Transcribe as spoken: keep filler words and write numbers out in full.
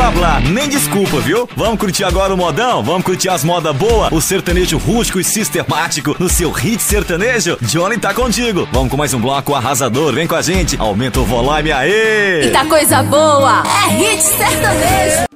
blá blá, nem desculpa, viu? Vamos curtir agora o modão? Vamos curtir as modas boas, o sertanejo rústico e sistemático no seu hit sertanejo? Johnny tá contigo. Vamos com mais um bloco arrasador, vem com a gente, aumenta o volume aí. Eita coisa boa, é hit sertanejo.